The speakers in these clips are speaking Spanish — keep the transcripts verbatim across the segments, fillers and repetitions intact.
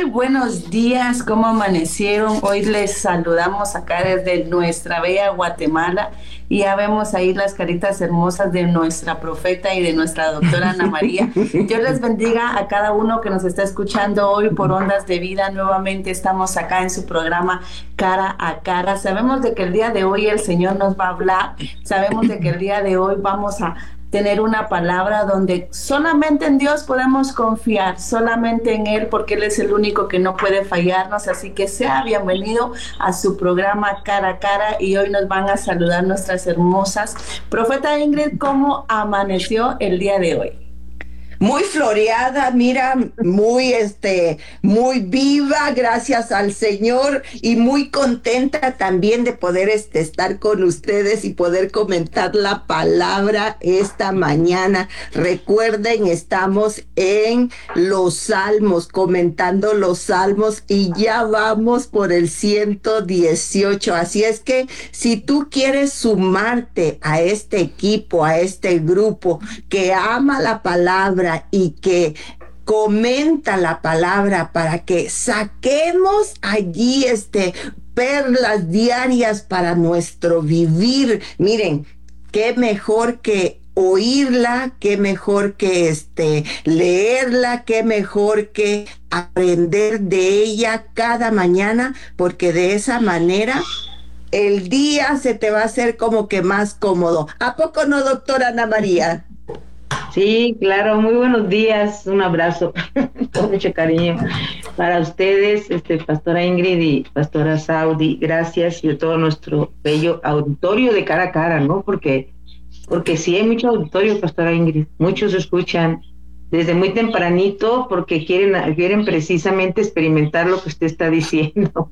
buenos días, ¿cómo amanecieron? Hoy les saludamos acá desde nuestra bella Guatemala y ya vemos ahí las caritas hermosas de nuestra profeta y de nuestra doctora Ana María. Dios les bendiga a cada uno que nos está escuchando hoy por Ondas de Vida. Nuevamente estamos acá en su programa Cara a Cara. Sabemos de que el día de hoy el Señor nos va a hablar, sabemos de que el día de hoy vamos a tener una palabra donde solamente en Dios podemos confiar, solamente en Él, porque Él es el único que no puede fallarnos. Así que sea bienvenido a su programa Cara a Cara, y hoy nos van a saludar nuestras hermosas. Profeta Ingrid, ¿cómo amaneció el día de hoy? Muy floreada, mira, muy este, muy viva, gracias al Señor, y muy contenta también de poder este, estar con ustedes y poder comentar la palabra esta mañana. Recuerden, estamos en los Salmos, comentando los Salmos, y ya vamos por el ciento dieciocho. Así es que si tú quieres sumarte a este equipo, a este grupo que ama la palabra y que comenta la palabra, para que saquemos allí este perlas diarias para nuestro vivir. Miren, qué mejor que oírla, qué mejor que este leerla, qué mejor que aprender de ella cada mañana, porque de esa manera el día se te va a hacer como que más cómodo. ¿A poco no, doctora Ana María? Sí, claro, muy buenos días, un abrazo con mucho cariño para ustedes, este, pastora Ingrid y pastora Saudi, gracias, y a todo nuestro bello auditorio de Cara a Cara, ¿no? Porque, porque sí hay mucho auditorio, pastora Ingrid, muchos escuchan desde muy tempranito porque quieren, quieren precisamente experimentar lo que usted está diciendo.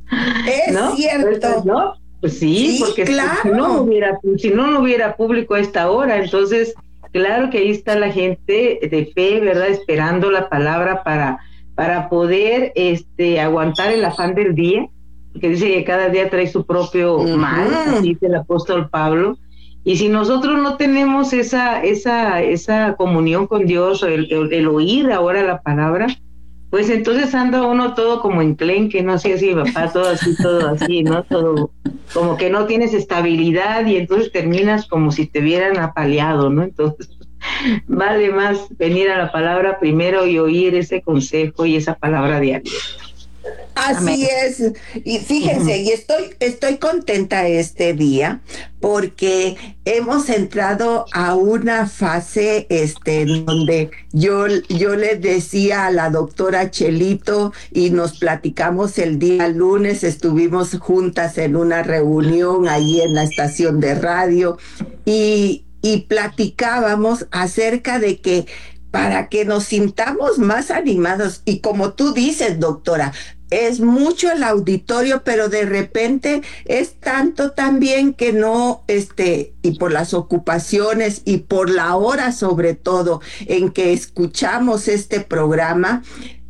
Es ¿no? cierto. Pues, ¿no? Pues sí, sí, porque claro. si no, no hubiera, si no, no hubiera público a esta hora, entonces claro que ahí está la gente de fe, ¿verdad? Esperando la palabra para, para poder este, aguantar el afán del día, porque dice que cada día trae su propio uh-huh. mal, así dice el apóstol Pablo. Y si nosotros no tenemos esa, esa, esa comunión con Dios, el, el, el oír ahora la palabra, pues entonces anda uno todo como enclenque, no sé si papá, todo así, todo así, ¿no? Todo como que no tienes estabilidad, y entonces terminas como si te hubieran apaleado, ¿no? Entonces vale más venir a la palabra primero y oír ese consejo y esa palabra de aliento. Así Amén. Es, y fíjense, uh-huh. y estoy, estoy contenta este día porque hemos entrado a una fase este, donde yo, yo le decía a la doctora Chelito, y nos platicamos el día lunes, estuvimos juntas en una reunión ahí en la estación de radio, y, y platicábamos acerca de que para que nos sintamos más animados, y como tú dices, doctora, es mucho el auditorio, pero de repente es tanto también que no, este, y por las ocupaciones y por la hora sobre todo en que escuchamos este programa,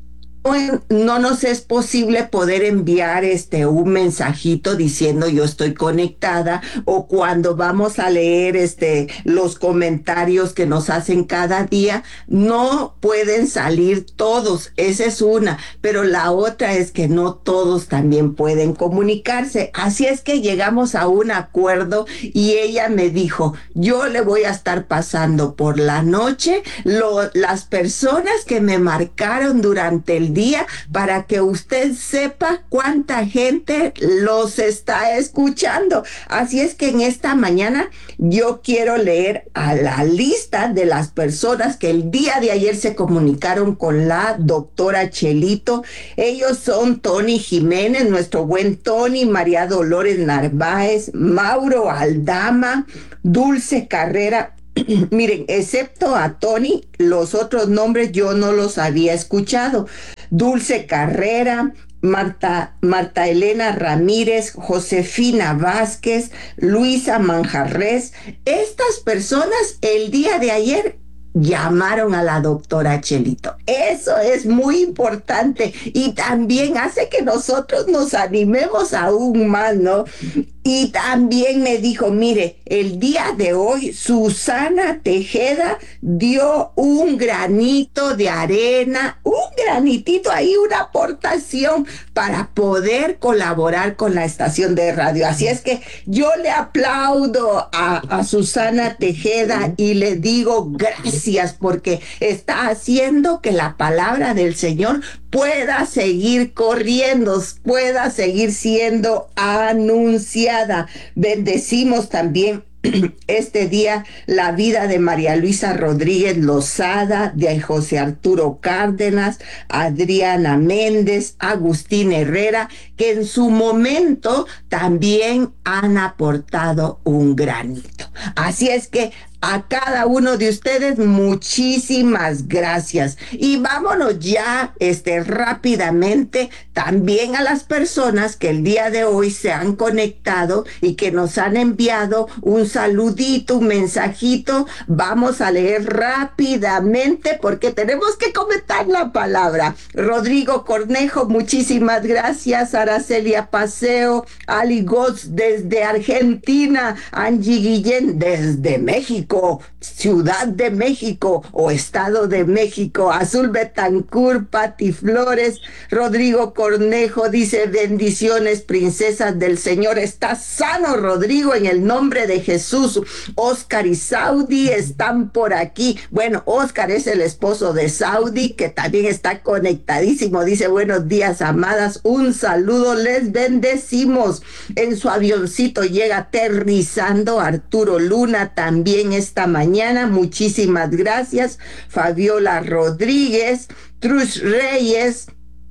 no, no nos es posible poder enviar este un mensajito diciendo yo estoy conectada, o cuando vamos a leer este los comentarios que nos hacen cada día, no pueden salir todos. Esa es una, pero la otra es que no todos también pueden comunicarse. Así es que llegamos a un acuerdo, y ella me dijo, yo le voy a estar pasando por la noche lo, las personas que me marcaron durante el día, para que usted sepa cuánta gente los está escuchando. Así es que en esta mañana yo quiero leer a la lista de las personas que el día de ayer se comunicaron con la doctora Chelito. Ellos son Tony Jiménez, nuestro buen Tony, María Dolores Narváez, Mauro Aldama, Dulce Carrera. Miren, excepto a Tony, los otros nombres yo no los había escuchado. Dulce Carrera, Marta, Marta Elena Ramírez, Josefina Vázquez, Luisa Manjarres. Estas personas el día de ayer llamaron a la doctora Chelito. Eso es muy importante, y también hace que nosotros nos animemos aún más, ¿no? Y también me dijo, mire, el día de hoy Susana Tejeda dio un granito de arena, un granitito ahí, una aportación para poder colaborar con la estación de radio. Así es que yo le aplaudo a, a Susana Tejeda y le digo gracias porque está haciendo que la palabra del Señor pueda seguir corriendo, pueda seguir siendo anunciada. Bendecimos también este día la vida de María Luisa Rodríguez Lozada, de José Arturo Cárdenas, Adriana Méndez, Agustín Herrera, que en su momento también han aportado un granito. Así es que a cada uno de ustedes, muchísimas gracias. Y vámonos ya este, rápidamente también a las personas que el día de hoy se han conectado y que nos han enviado un saludito, un mensajito. Vamos a leer rápidamente porque tenemos que comentar la palabra. Rodrigo Cornejo, muchísimas gracias. Aracelia Paseo, Ali Goz desde Argentina, Angie Guillén desde México, Ciudad de México o Estado de México, Azul Betancourt, Pati Flores, Rodrigo Cornejo dice bendiciones, princesas del Señor. Está sano Rodrigo en el nombre de Jesús. Oscar y Saudi están por aquí. Bueno, Oscar es el esposo de Saudi, que también está conectadísimo. Dice buenos días, amadas, un saludo, les bendecimos. En su avioncito llega aterrizando Arturo Luna también esta mañana. Muchísimas gracias. Fabiola Rodríguez, Trush Reyes,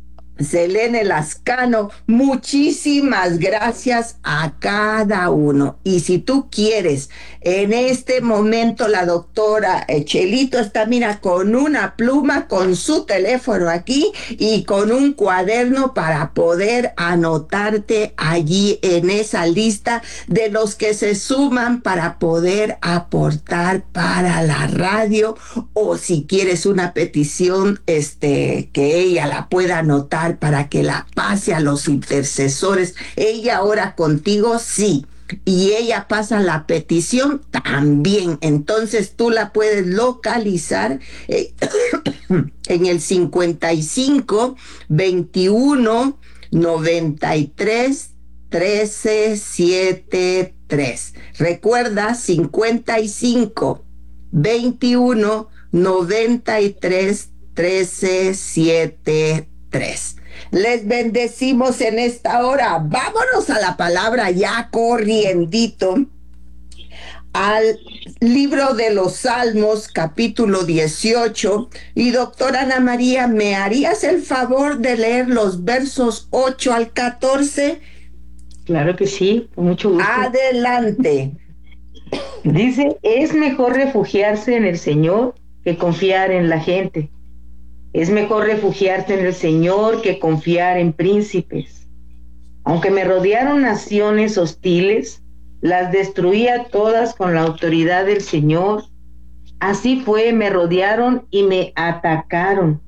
Selene Lascano, muchísimas gracias a cada uno. Y si tú quieres, en este momento la doctora Chelito está, mira, con una pluma, con su teléfono aquí y con un cuaderno para poder anotarte allí en esa lista de los que se suman para poder aportar para la radio, o si quieres una petición, este, que ella la pueda anotar para que la pase a los intercesores. Ella ora contigo, sí, y ella pasa la petición también. Entonces tú la puedes localizar eh, en el cincuenta y cinco, veintiuno, noventa y tres, trece, setenta y tres. Recuerda, cincuenta y cinco, veintiuno, noventa y tres, trece, setenta y tres. Les bendecimos en esta hora. Vámonos a la palabra ya corriendito. Al libro de los Salmos, capítulo dieciocho. Y doctora Ana María, ¿me harías el favor de leer los versos ocho al catorce? Claro que sí, con mucho gusto. Adelante. Dice, es mejor refugiarse en el Señor que confiar en la gente. Es mejor refugiarse en el Señor que confiar en príncipes. Aunque me rodearon naciones hostiles, las destruí a todas con la autoridad del Señor. Así fue, me rodearon y me atacaron,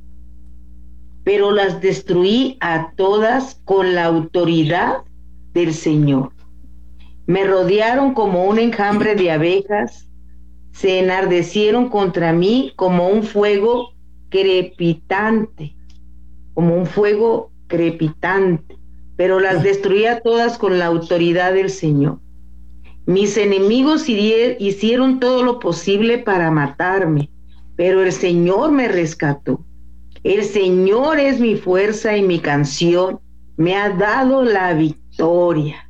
pero las destruí a todas con la autoridad del Señor. Me rodearon como un enjambre de abejas, se enardecieron contra mí como un fuego crepitante, como un fuego crepitante, pero las destruí a todas con la autoridad del Señor. Mis enemigos hicieron todo lo posible para matarme, pero el Señor me rescató. El Señor es mi fuerza y mi canción, me ha dado la victoria.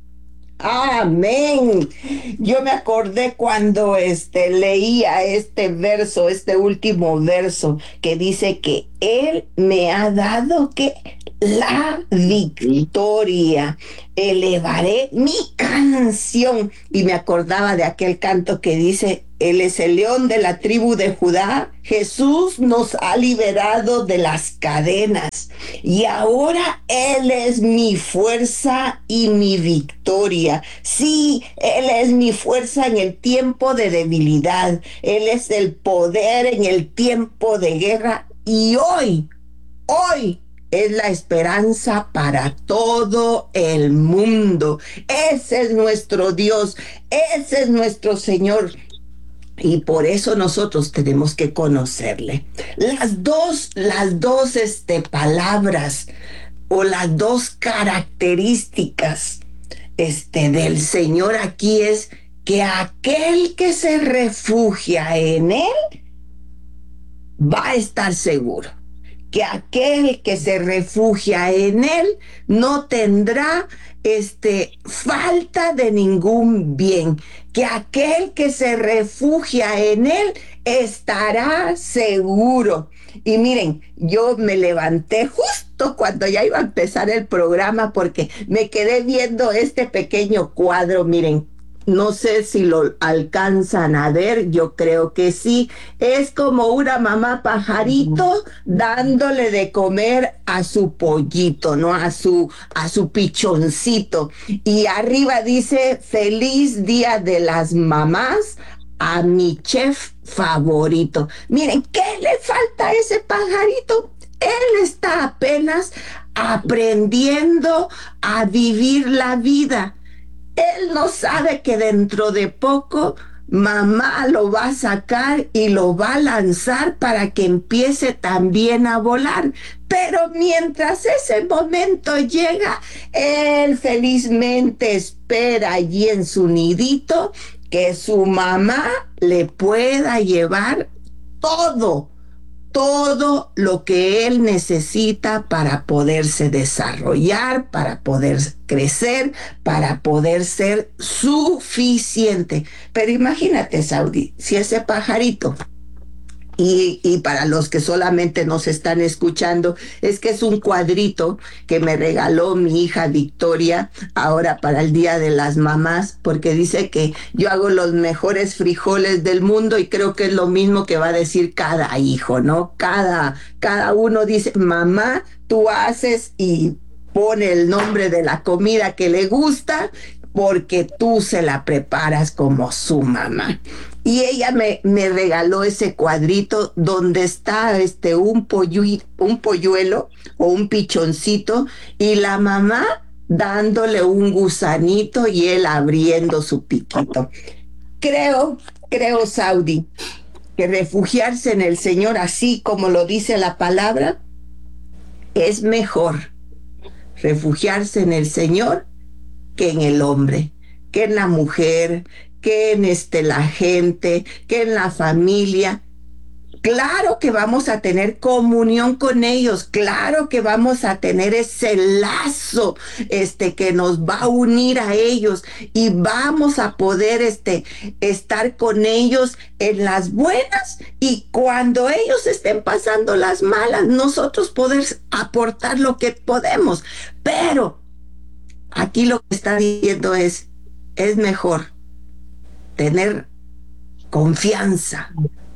Amén. Yo me acordé cuando este leía este verso, este último verso, que dice que Él me ha dado que la victoria. Elevaré mi canción. Y me acordaba de aquel canto que dice: Él es el león de la tribu de Judá. Jesús nos ha liberado de las cadenas. Y ahora Él es mi fuerza y mi victoria. Sí, Él es mi fuerza en el tiempo de debilidad. Él es el poder en el tiempo de guerra. Y hoy, hoy, es la esperanza para todo el mundo. Ese es nuestro Dios, ese es nuestro Señor. Y por eso nosotros tenemos que conocerle. Las dos, las dos este, palabras o las dos características este, del Señor aquí es que aquel que se refugia en Él va a estar seguro. Que aquel que se refugia en Él no tendrá este, falta de ningún bien. Que aquel que se refugia en Él estará seguro. Y miren, yo me levanté justo cuando ya iba a empezar el programa porque me quedé viendo este pequeño cuadro, miren. No sé si lo alcanzan a ver, yo creo que sí. Es como una mamá pajarito dándole de comer a su pollito, ¿no? A su, a su pichoncito. Y arriba dice, feliz día de las mamás a mi chef favorito. Miren, ¿qué le falta a ese pajarito? Él está apenas aprendiendo a vivir la vida. Él no sabe que dentro de poco mamá lo va a sacar y lo va a lanzar para que empiece también a volar. Pero mientras ese momento llega, él felizmente espera allí en su nidito que su mamá le pueda llevar todo. todo lo que él necesita para poderse desarrollar, para poder crecer, para poder ser suficiente. Pero imagínate, Saudi, si ese pajarito, y, y para los que solamente nos están escuchando, es que es un cuadrito que me regaló mi hija Victoria ahora para el Día de las Mamás, porque dice que yo hago los mejores frijoles del mundo y creo que es lo mismo que va a decir cada hijo, ¿no? Cada, cada uno dice, mamá, tú haces y pone el nombre de la comida que le gusta porque tú se la preparas como su mamá. Y ella me, me regaló ese cuadrito donde está este, un, pollu, un polluelo o un pichoncito y la mamá dándole un gusanito y él abriendo su piquito. Creo, creo, Saudi, que refugiarse en el Señor, así como lo dice la palabra, es mejor refugiarse en el Señor que en el hombre, que en la mujer, que en este, la gente, que en la familia. Claro que vamos a tener comunión con ellos, claro que vamos a tener ese lazo este, que nos va a unir a ellos y vamos a poder este, estar con ellos en las buenas y cuando ellos estén pasando las malas, nosotros poder aportar lo que podemos. Pero aquí lo que está diciendo es, es mejor tener confianza,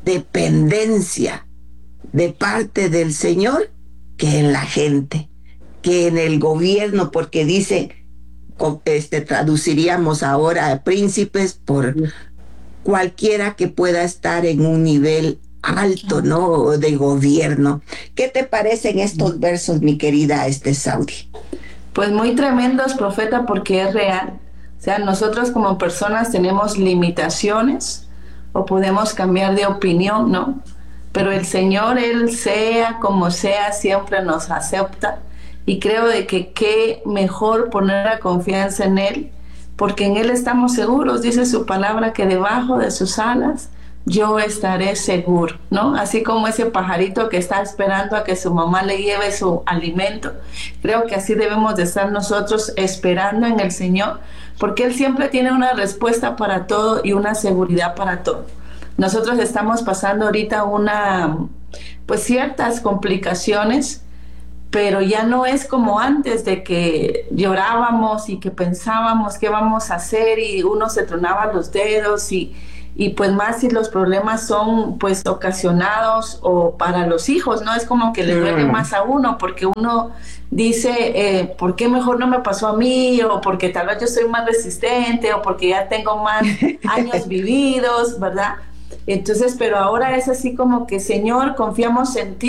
dependencia de parte del Señor que en la gente, que en el gobierno, porque dice, este, traduciríamos ahora a príncipes por cualquiera que pueda estar en un nivel alto, ¿no? De gobierno. ¿Qué te parecen estos versos, mi querida este Saudi? Pues muy tremendos, profeta, porque es real. O sea, nosotros como personas tenemos limitaciones o podemos cambiar de opinión, ¿no? Pero el Señor, Él sea como sea, siempre nos acepta y creo de que qué mejor poner la confianza en Él, porque en Él estamos seguros, dice su palabra que debajo de sus alas yo estaré seguro, ¿no? Así como ese pajarito que está esperando a que su mamá le lleve su alimento. Creo que así debemos de estar nosotros esperando en el Señor, porque Él siempre tiene una respuesta para todo y una seguridad para todo. Nosotros estamos pasando ahorita una, pues ciertas complicaciones, pero ya no es como antes de que llorábamos y que pensábamos qué vamos a hacer y uno se tronaba los dedos y y pues más si los problemas son pues ocasionados o para los hijos, ¿no? Es como que le duele mm. más a uno porque uno dice, eh, ¿por qué mejor no me pasó a mí? O porque tal vez yo soy más resistente o porque ya tengo más años vividos, ¿verdad? Entonces, pero ahora es así como que, Señor, confiamos en ti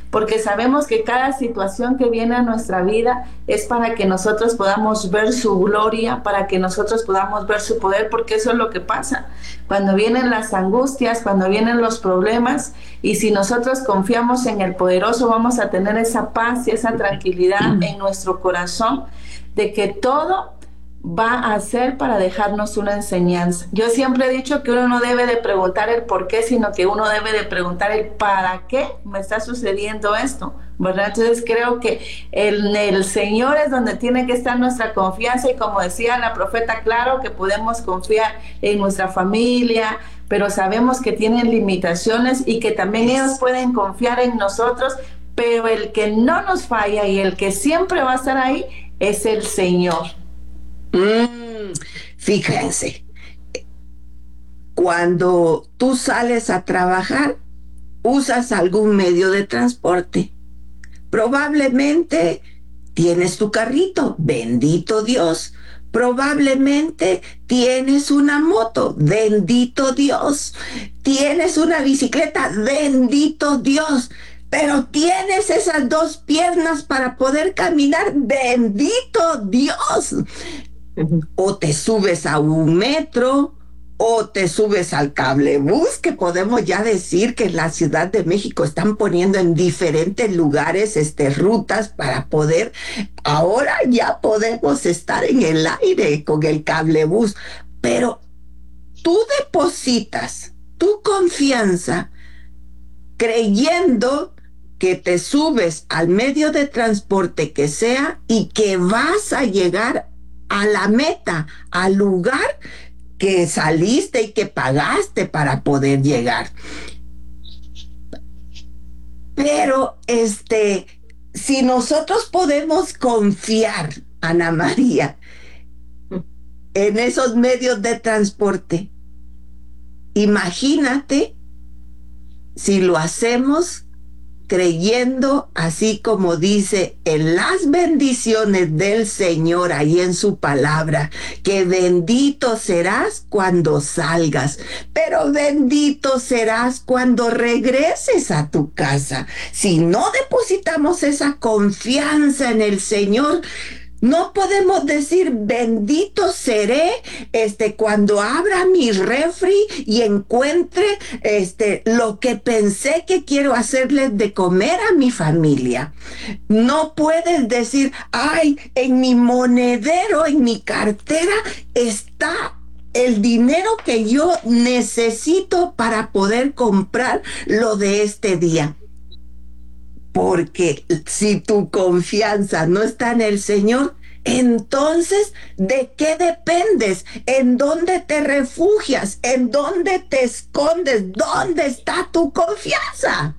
porque sabemos que cada situación que viene a nuestra vida es para que nosotros podamos ver su gloria, para que nosotros podamos ver su poder, porque eso es lo que pasa cuando vienen las angustias, cuando vienen los problemas, y si nosotros confiamos en el poderoso, vamos a tener esa paz y esa tranquilidad en nuestro corazón de que todo va a ser para dejarnos una enseñanza. Yo siempre he dicho que uno no debe de preguntar el por qué, sino que uno debe de preguntar el para qué me está sucediendo esto, ¿verdad? Entonces creo que en el Señor es donde tiene que estar nuestra confianza, y como decía la profeta, claro que podemos confiar en nuestra familia, pero sabemos que tienen limitaciones y que también ellos pueden confiar en nosotros, pero el que no nos falla y el que siempre va a estar ahí es el Señor. Mm, fíjense, cuando tú sales a trabajar, usas algún medio de transporte. Probablemente tienes tu carrito, bendito Dios. Probablemente tienes una moto, bendito Dios. Tienes una bicicleta, bendito Dios. Pero tienes esas dos piernas para poder caminar, bendito Dios. O te subes a un metro, o te subes al cablebús, que podemos ya decir que en la Ciudad de México están poniendo en diferentes lugares este, rutas para poder, ahora ya podemos estar en el aire con el cablebús, pero tú depositas tu confianza creyendo que te subes al medio de transporte que sea y que vas a llegar a la meta, al lugar que saliste y que pagaste para poder llegar. Pero este, si nosotros podemos confiar, Ana María, en esos medios de transporte, imagínate si lo hacemos creyendo, así como dice en las bendiciones del Señor ahí en su palabra, que bendito serás cuando salgas, pero bendito serás cuando regreses a tu casa. Si no depositamos esa confianza en el Señor, no podemos decir bendito seré este, cuando abra mi refri y encuentre este, lo que pensé que quiero hacerles de comer a mi familia. No puedes decir, ay, en mi monedero, en mi cartera está el dinero que yo necesito para poder comprar lo de este día. Porque si tu confianza no está en el Señor, entonces, ¿de qué dependes? ¿En dónde te refugias? ¿En dónde te escondes? ¿Dónde está tu confianza?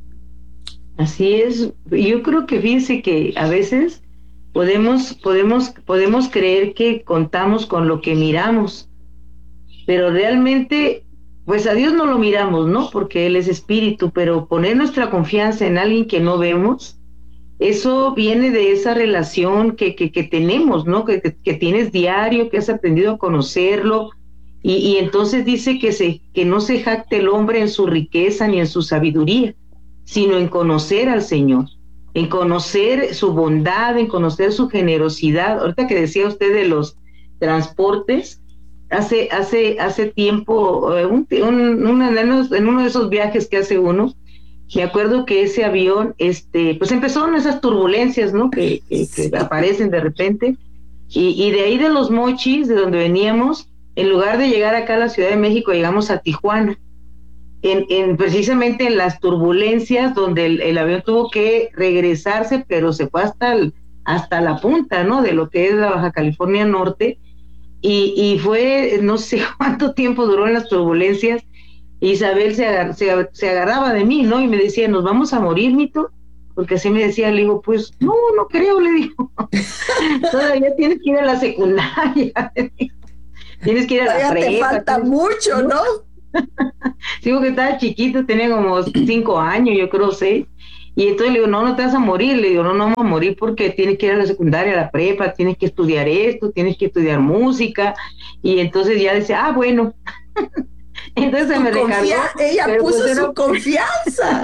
Así es. Yo creo que fíjense que a veces podemos, podemos, podemos creer que contamos con lo que miramos, pero realmente pues a Dios no lo miramos, ¿no? Porque Él es espíritu, pero poner nuestra confianza en alguien que no vemos, eso viene de esa relación que, que, que tenemos, ¿no? Que, que, que tienes diario, que has aprendido a conocerlo, y, y entonces dice que, se, que no se jacte el hombre en su riqueza ni en su sabiduría, sino en conocer al Señor, en conocer su bondad, en conocer su generosidad. Ahorita que decía usted de los transportes, Hace, hace, hace tiempo, un, un, una, en uno de esos viajes que hace uno, me acuerdo que ese avión, este, pues empezaron esas turbulencias, ¿no? Que, que, que aparecen de repente, y, y de ahí de Los Mochis, de donde veníamos, en lugar de llegar acá a la Ciudad de México, llegamos a Tijuana, en, en precisamente en las turbulencias, donde el, el avión tuvo que regresarse, pero se fue hasta, el, hasta la punta, ¿no? De lo que es la Baja California Norte. Y, y fue, no sé cuánto tiempo duró en las turbulencias. Isabel se, agar, se, se agarraba de mí, ¿no? Y me decía, ¿nos vamos a morir, Mito? Porque así me decía, le digo, pues, no, no creo, le digo. Todavía tienes que ir a la secundaria. Tienes que ir a la Todavía prepa. Te falta tienes... mucho, ¿no? Digo que estaba chiquito, tenía como cinco años, yo creo, seis. Y entonces le digo, no, no te vas a morir. Le digo, no, no vamos a morir porque tienes que ir a la secundaria, a la prepa, tienes que estudiar esto, tienes que estudiar música. Y entonces ya decía, ah, bueno. Entonces se me recargó. Ella puso pues, su era... confianza.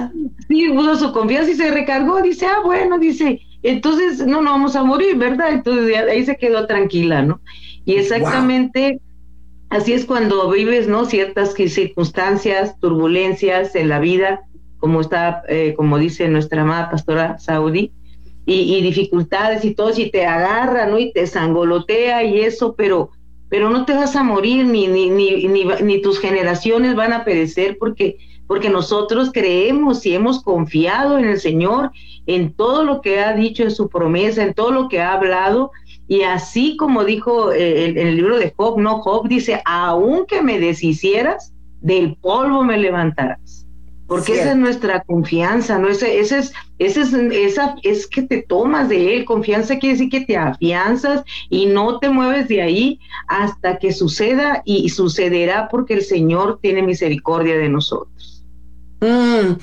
sí, puso su confianza y se recargó, dice, ah, bueno, dice, entonces no, no vamos a morir, ¿verdad? Entonces ahí se quedó tranquila, ¿no? Y exactamente... Wow. Así es cuando vives, ¿no? Ciertas circunstancias, turbulencias en la vida, como está, eh, como dice nuestra amada pastora Saudi, y, y dificultades y todo, y te agarra, ¿no? Y te sangolotea y eso, pero, pero no te vas a morir, ni, ni, ni, ni, ni tus generaciones van a perecer, porque, porque nosotros creemos y hemos confiado en el Señor, en todo lo que ha dicho en su promesa, en todo lo que ha hablado. Y así como dijo eh, en el libro de Job, no, Job dice, aunque me deshicieras, del polvo me levantarás. Porque Cierto. Esa es nuestra confianza, ¿no? Ese, ese es, ese es, esa es que te tomas de él. Confianza quiere decir que te afianzas y no te mueves de ahí hasta que suceda, y sucederá porque el Señor tiene misericordia de nosotros. Mm.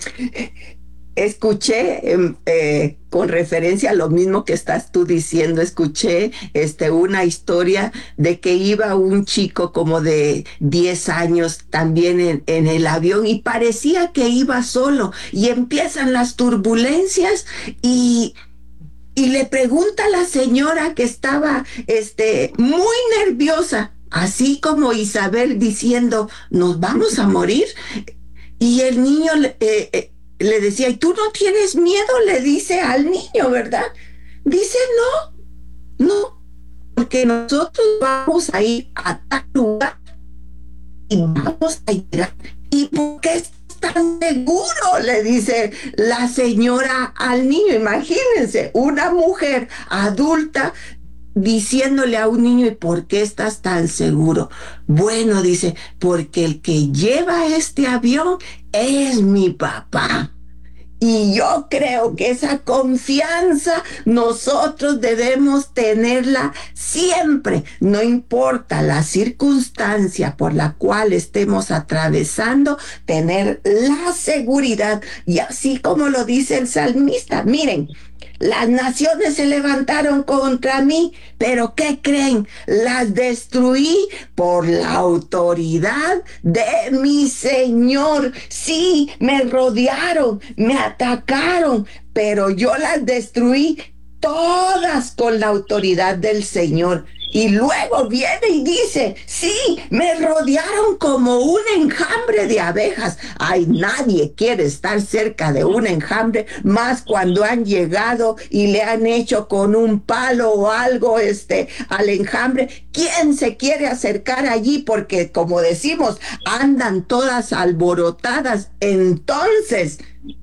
Escuché, eh, eh, con referencia a lo mismo que estás tú diciendo, escuché este, una historia de que iba un chico como de diez años también en, en el avión y parecía que iba solo y empiezan las turbulencias y... Y le pregunta a la señora que estaba este, muy nerviosa, así como Isabel diciendo, ¿nos vamos a morir? Y el niño eh, eh, le decía, ¿y tú no tienes miedo? Le dice al niño, ¿verdad? Dice, no, no, porque nosotros vamos a ir a tal lugar y vamos a llegar. ¿Y por qué estás tan seguro? Le dice la señora al niño. Imagínense, una mujer adulta diciéndole a un niño, ¿y por qué estás tan seguro? Bueno, dice, porque el que lleva este avión es mi papá. Y yo creo que esa confianza nosotros debemos tenerla siempre, no importa la circunstancia por la cual estemos atravesando, tener la seguridad. Y así como lo dice el salmista, miren, las naciones se levantaron contra mí, pero ¿qué creen? Las destruí por la autoridad de mi Señor. Sí, me rodearon, me atacaron, pero yo las destruí todas con la autoridad del Señor. Y luego viene y dice, sí, me rodearon como un enjambre de abejas. Ay, nadie quiere estar cerca de un enjambre, más cuando han llegado y le han hecho con un palo o algo este, al enjambre. ¿Quién se quiere acercar allí? Porque, como decimos, andan todas alborotadas. Entonces,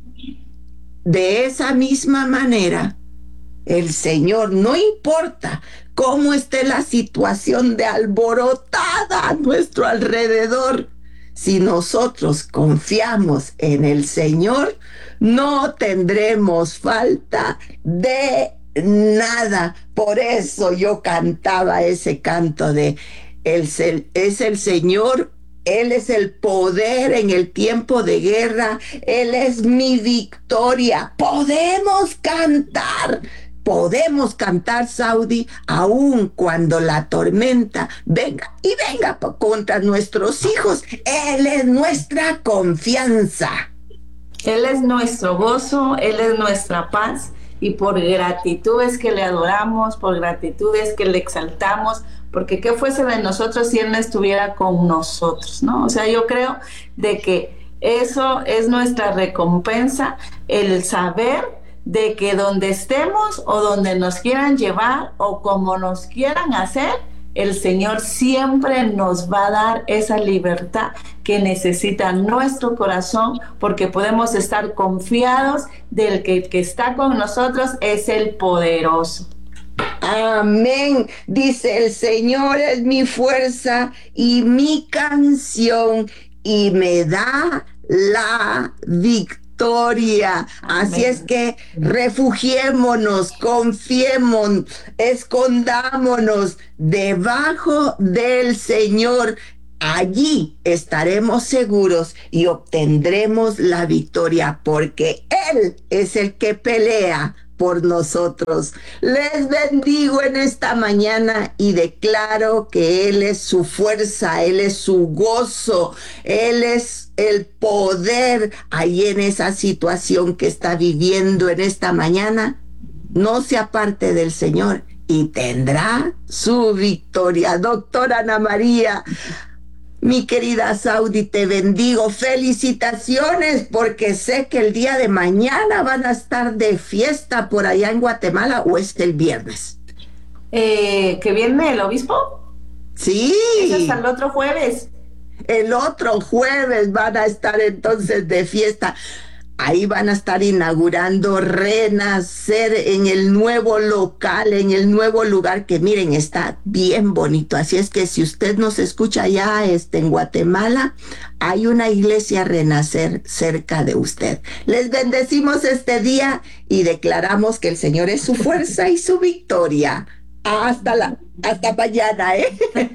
de esa misma manera, el Señor, no importa cómo esté la situación de alborotada a nuestro alrededor, si nosotros confiamos en el Señor, no tendremos falta de nada. Por eso yo cantaba ese canto de el, es el Señor, Él es el poder en el tiempo de guerra, Él es mi victoria. Podemos cantar. Podemos cantar, Saudi, aun cuando la tormenta venga y venga contra nuestros hijos. Él es nuestra confianza. Él es nuestro gozo, Él es nuestra paz, y por gratitud es que le adoramos, por gratitud es que le exaltamos, porque qué fuese de nosotros si Él no estuviera con nosotros, ¿no? O sea, yo creo de que eso es nuestra recompensa, el saber de que donde estemos o donde nos quieran llevar o como nos quieran hacer, el Señor siempre nos va a dar esa libertad que necesita nuestro corazón, porque podemos estar confiados del que, que está con nosotros es el poderoso. Amén. Dice, el Señor es mi fuerza y mi canción y me da la victoria. Victoria. Así es que refugiémonos, confiemos, escondámonos debajo del Señor. allí estaremos seguros y obtendremos la victoria, porque Él es el que pelea por nosotros. Les bendigo en esta mañana y declaro que Él es su fuerza, Él es su gozo, Él es el poder ahí en esa situación que está viviendo en esta mañana. No se aparte del Señor y tendrá su victoria. Doctora Ana María, mi querida Saudi, te bendigo. Felicitaciones, porque sé que el día de mañana van a estar de fiesta por allá en Guatemala, ¿o es el viernes? Eh, ¿Que viene el obispo? Sí. Es hasta el otro jueves. El otro jueves van a estar entonces de fiesta. Ahí van a estar inaugurando Renacer en el nuevo local, en el nuevo lugar que miren, está bien bonito. Así es que si usted nos escucha allá este, en Guatemala, hay una iglesia Renacer cerca de usted. Les bendecimos este día y declaramos que el Señor es su fuerza y su victoria. Hasta la, hasta mañana, ¿eh?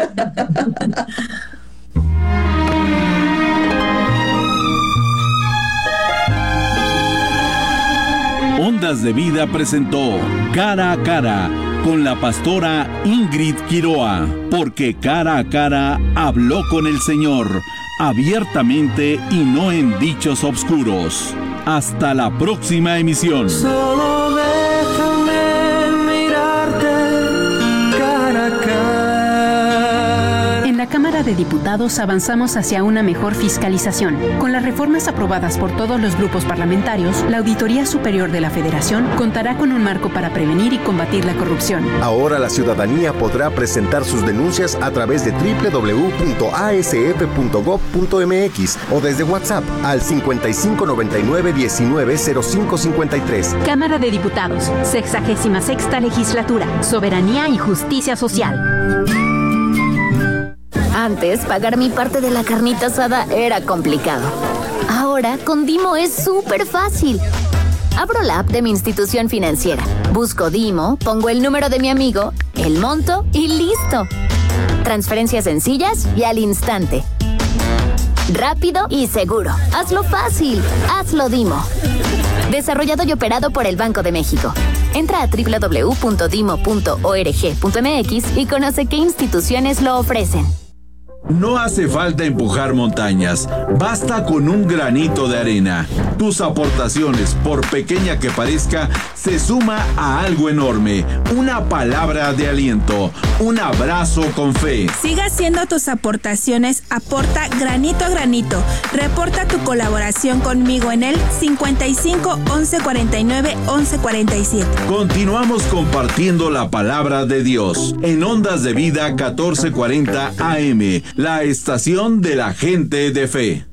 Ondas de Vida presentó Cara a Cara con la pastora Ingrid Quiroa, porque cara a cara habló con el Señor, abiertamente y no en dichos obscuros. Hasta la próxima emisión. Solo déjame mirarte cara a cara. En la Cámara de Diputados avanzamos hacia una mejor fiscalización. Con las reformas aprobadas por todos los grupos parlamentarios, la Auditoría Superior de la Federación contará con un marco para prevenir y combatir la corrupción. Ahora la ciudadanía podrá presentar sus denuncias a través de doble u doble u doble u punto a s f punto gob punto m x o desde WhatsApp al cincuenta y cinco noventa y nueve diecinueve cero cinco cincuenta y tres. Cámara de Diputados, sexagésima sexta legislatura, soberanía y justicia social. Antes, pagar mi parte de la carnita asada era complicado. Ahora, con Dimo es súper fácil. Abro la app de mi institución financiera, busco Dimo, pongo el número de mi amigo, el monto y listo. Transferencias sencillas y al instante. Rápido y seguro. Hazlo fácil. Hazlo Dimo. Desarrollado y operado por el Banco de México. Entra a doble u doble u doble u punto dimo punto org punto m x y conoce qué instituciones lo ofrecen. No hace falta empujar montañas, basta con un granito de arena. Tus aportaciones, por pequeña que parezca, se suma a algo enorme. Una palabra de aliento, un abrazo con fe. Siga haciendo tus aportaciones, aporta granito a granito. Reporta tu colaboración conmigo en el cincuenta y cinco once cuarenta y nueve once cuarenta y siete. Continuamos compartiendo la palabra de Dios en Ondas de Vida catorce cuarenta A M, la estación de la gente de fe.